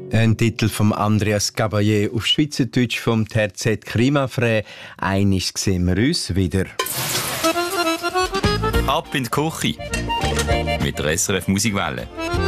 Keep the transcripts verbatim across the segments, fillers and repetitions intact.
Ein Titel von Andreas Gabalier auf Schweizerdeutsch vom Terzett Klimafrei. Einig sehen wir uns wieder. Ab in die Küche mit der S R F Musikwelle.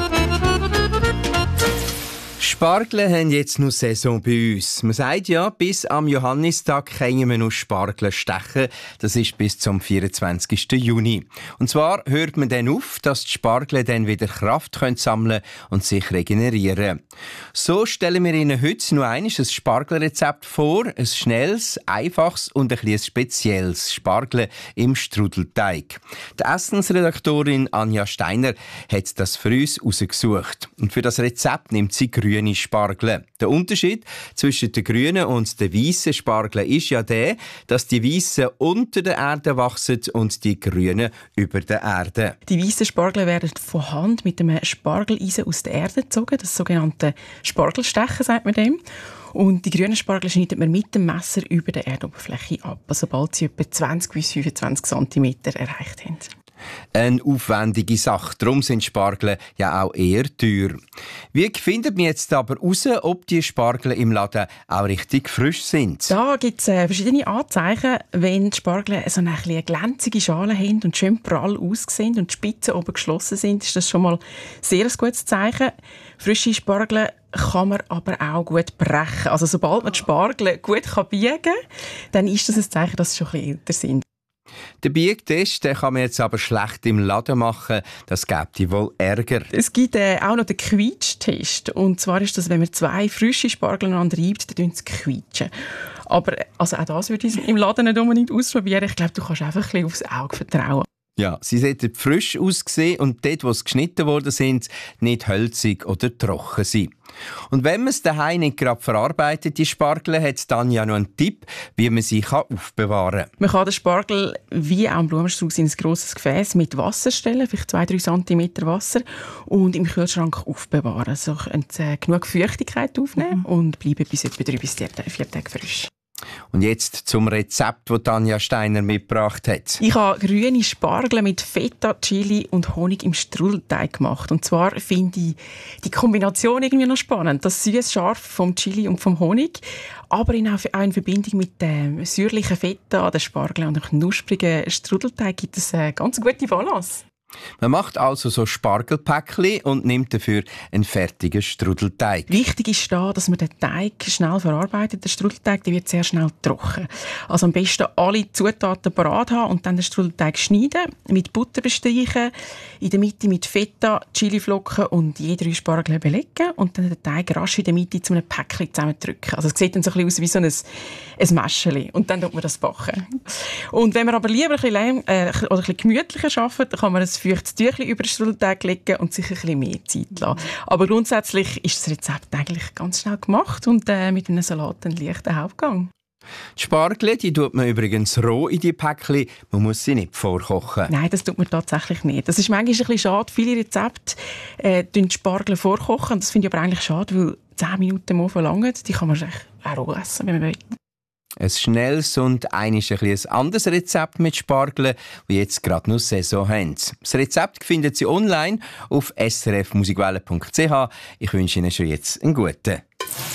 Spargel haben jetzt noch Saison bei uns. Man sagt ja, bis am Johannistag können wir noch Spargel stechen. Das ist bis zum vierundzwanzigsten Juni. Und zwar hört man dann auf, dass die Spargel dann wieder Kraft können sammeln und sich regenerieren. So stellen wir Ihnen heute noch einmal ein Spargelrezept vor. Ein schnelles, einfaches und ein bisschen spezielles Spargel im Strudelteig. Die Essensredaktorin Anja Steiner hat das für uns herausgesucht. Und für das Rezept nimmt sie grüne Spargel. Der Unterschied zwischen den grünen und den weißen Spargeln ist ja der, dass die weißen unter der Erde wachsen und die grünen über der Erde. Die weißen Spargel werden von Hand mit einem Spargeleisen aus der Erde gezogen, das sogenannte Spargelstechen, sagt man dem. Und die grünen Spargel schneidet man mit dem Messer über der Erdoberfläche ab, sobald sie etwa zwanzig bis fünfundzwanzig Zentimeter erreicht haben. Eine aufwendige Sache, darum sind Spargel ja auch eher teuer. Wie findet man jetzt aber heraus, ob die Spargel im Laden auch richtig frisch sind? Da gibt es äh, verschiedene Anzeichen. Wenn die Spargel so eine, eine glänzige Schale haben und schön prall aussehen und die Spitzen oben geschlossen sind, ist das schon mal sehr ein gutes Zeichen. Frische Spargel kann man aber auch gut brechen. Also sobald man die Spargel gut biegen kann, dann ist das ein Zeichen, dass sie schon ein bisschen älter sind. Den Biegtest den kann man jetzt aber schlecht im Laden machen. Das gibt wohl Ärger. Es gibt äh, auch noch den Quietschtest. Und zwar ist das, wenn man zwei frische Spargel aneinander reibt, dann sie quietschen. Aber also auch das würde ich im Laden nicht unbedingt ausprobieren. Ich glaube, du kannst einfach ein bisschen aufs Auge vertrauen. Ja, sie sollten frisch aussehen und dort, wo sie geschnitten worden sind, nicht hölzig oder trocken sein. Und wenn man es daheim nicht gerade verarbeitet, die Spargel, hat dann ja noch einen Tipp, wie man sie aufbewahren kann. Man kann den Spargel wie auch einen Blumenstrauß in ein grosses Gefäß mit Wasser stellen, vielleicht zwei bis drei Zentimeter Wasser, und im Kühlschrank aufbewahren. So können sie genug Feuchtigkeit aufnehmen mhm. und bleiben bis etwa drei bis vier Tage frisch. Und jetzt zum Rezept, das Anja Steiner mitgebracht hat. Ich habe grüne Spargel mit Feta, Chili und Honig im Strudelteig gemacht. Und zwar finde ich die Kombination irgendwie noch spannend. Das süß-scharf vom Chili und vom Honig, aber auch in Verbindung mit dem säuerlichen Feta, den Spargel und dem knusprigen Strudelteig gibt es eine ganz gute Balance. Man macht also so Spargelpäckchen und nimmt dafür einen fertigen Strudelteig. Wichtig ist da, dass man den Teig schnell verarbeitet. Der Strudelteig der wird sehr schnell trocken. Also am besten alle Zutaten parat haben und dann den Strudelteig schneiden, mit Butter bestreichen, in der Mitte mit Feta, Chiliflocken und je drei Spargel belegen und dann den Teig rasch in der Mitte zu einem Päckchen zusammendrücken. Also es sieht dann so ein bisschen aus wie so ein, ein Mäschchen. Und dann tut man das backen. Und wenn man aber lieber ein bisschen, äh, oder ein bisschen gemütlicher arbeitet, dann kann man ein feuchtes Tüchlein über den Strudelteig legen und sich ein bisschen mehr Zeit lassen. Aber grundsätzlich ist das Rezept eigentlich ganz schnell gemacht und äh, mit einem Salat einen leichten Hauptgang. Die Spargel, die tut man übrigens roh in die Päckchen. Man muss sie nicht vorkochen. Nein, das tut man tatsächlich nicht. Das ist manchmal ein bisschen schade. Viele Rezepte äh, die Spargel vorkochen. Das finde ich aber eigentlich schade, weil zehn Minuten mal verlangen. Die kann man auch roh essen, wenn man will. Ein schnelles und einiges ein, ein anderes Rezept mit Spargel, die jetzt gerade noch Saison haben. Das Rezept findet Sie online auf s r f musikwelle punkt c h. Ich wünsche Ihnen schon jetzt einen guten.